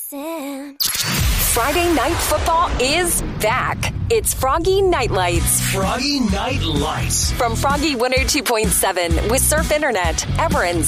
Listen. Friday Night Football is back. It's Froggy Night Lights. Froggy Night Lights. From Froggy 102.7 with Surf Internet, Everins,